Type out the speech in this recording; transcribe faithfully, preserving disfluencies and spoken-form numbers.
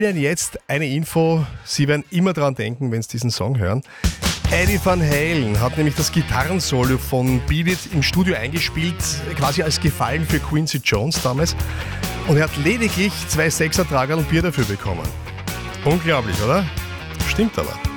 Jetzt eine Info, Sie werden immer dran denken, wenn Sie diesen Song hören. Eddie Van Halen hat nämlich das Gitarrensolo von Beat It im Studio eingespielt, quasi als Gefallen für Quincy Jones damals. Und er hat lediglich zwei Sechser-Tragerl und Bier dafür bekommen. Unglaublich, oder? Stimmt aber.